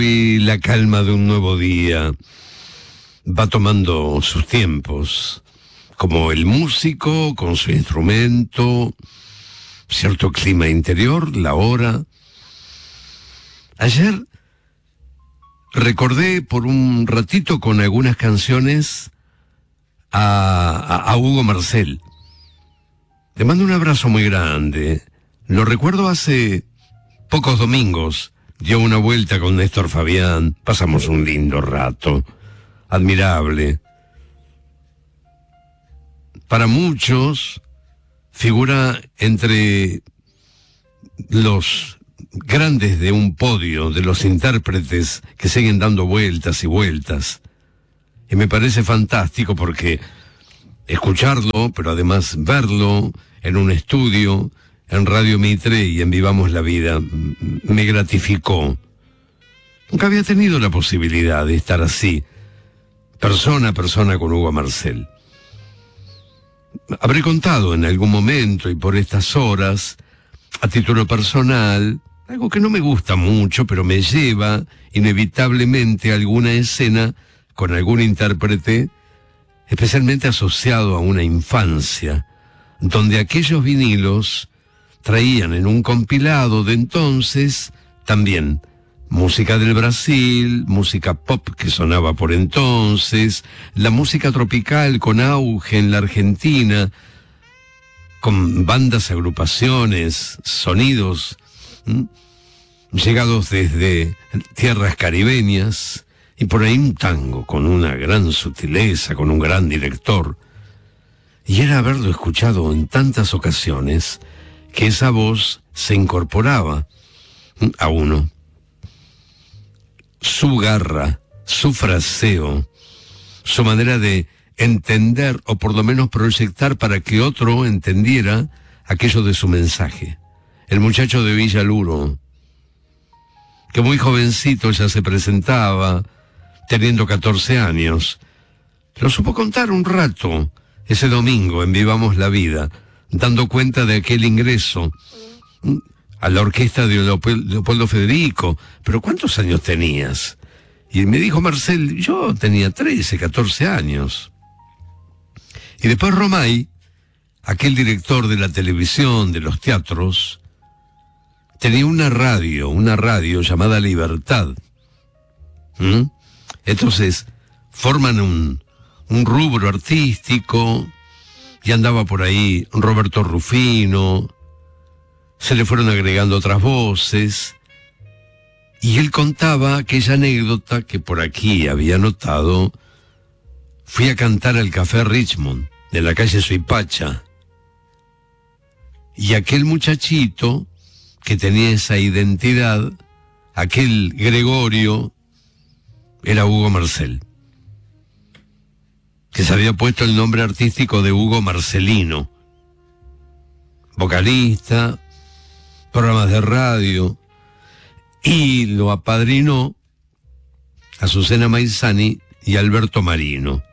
Y la calma de un nuevo día va tomando sus tiempos, como el músico con su instrumento, cierto clima interior, la hora. Ayer recordé por un ratito con algunas canciones a Hugo Marcel. Le mando un abrazo muy grande. Lo recuerdo hace pocos domingos. Dio una vuelta con Néstor Fabián. Pasamos un lindo rato. Admirable. Para muchos, figura entre los grandes de un podio, de los intérpretes que siguen dando vueltas y vueltas. Y me parece fantástico porque escucharlo, pero además verlo en un estudio, en Radio Mitre y en Vivamos la Vida, me gratificó. Nunca había tenido la posibilidad de estar así, persona a persona con Hugo Marcel. Habré contado en algún momento y por estas horas, a título personal, algo que no me gusta mucho, pero me lleva inevitablemente a alguna escena con algún intérprete, especialmente asociado a una infancia, donde aquellos vinilos traían en un compilado de entonces también música del Brasil, música pop que sonaba por entonces, la música tropical con auge en la Argentina, con bandas, agrupaciones, sonidos llegados desde tierras caribeñas, y por ahí un tango con una gran sutileza, con un gran director. Y era haberlo escuchado en tantas ocasiones que esa voz se incorporaba a uno. Su garra, su fraseo, su manera de entender o por lo menos proyectar para que otro entendiera aquello de su mensaje. El muchacho de Villaluro, que muy jovencito ya se presentaba, teniendo 14 años, lo supo contar un rato ese domingo en Vivamos la Vida, dando cuenta de aquel ingreso a la orquesta de Leopoldo Federico. ¿Pero cuántos años tenías? Y me dijo Marcel, yo tenía 13, 14 años. Y después Romay, aquel director de la televisión, de los teatros, tenía una radio llamada Libertad. Entonces, forman un rubro artístico, y andaba por ahí Roberto Rufino, se le fueron agregando otras voces, y él contaba aquella anécdota que por aquí había notado. Fui a cantar al Café Richmond, de la calle Suipacha, y aquel muchachito que tenía esa identidad, aquel Gregorio, era Hugo Marcel, que se había puesto el nombre artístico de Hugo Marcelino, vocalista, programas de radio, y lo apadrinó Azucena Maizani y Alberto Marino.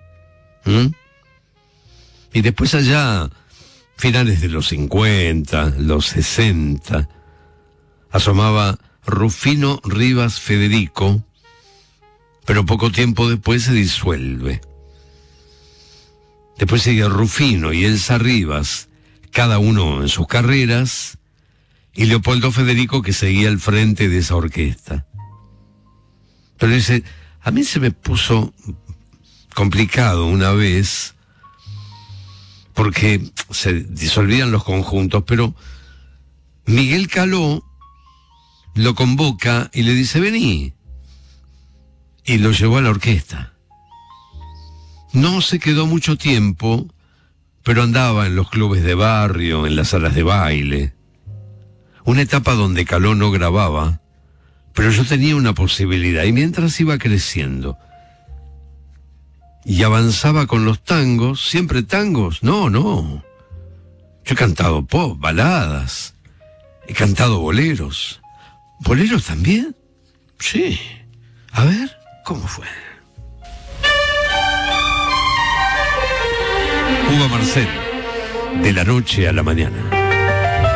Y después allá, finales de los 50, los 60, asomaba Rufino Rivas Federico, pero poco tiempo después se disuelve. Después sigue Rufino y Elsa Rivas, cada uno en sus carreras, y Leopoldo Federico, que seguía al frente de esa orquesta. Pero dice, a mí se me puso complicado una vez, porque se disolvían los conjuntos, pero Miguel Caló lo convoca y le dice, vení, y lo llevó a la orquesta. No se quedó mucho tiempo, pero andaba en los clubes de barrio, en las salas de baile. Una etapa donde Caló no grababa, pero yo tenía una posibilidad, y mientras iba creciendo y avanzaba con los tangos, siempre tangos, no. Yo he cantado pop, baladas, he cantado boleros. ¿Boleros también? Sí. A ver, ¿cómo fue? Hugo Marcel, de la noche a la mañana.